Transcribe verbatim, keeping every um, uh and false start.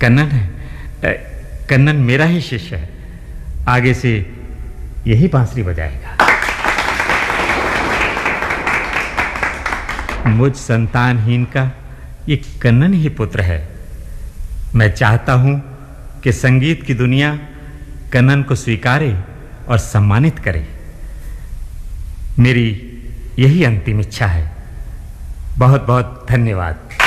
कन्नन है, कन्नन मेरा ही शिष्य है, आगे से यही बांसुरी बजाएगा। मुझ संतानहीन का ये कन्नन ही पुत्र है। मैं चाहता हूं कि संगीत की दुनिया कन्नन को स्वीकारे और सम्मानित करे। मेरी यही अंतिम इच्छा है। बहुत बहुत धन्यवाद।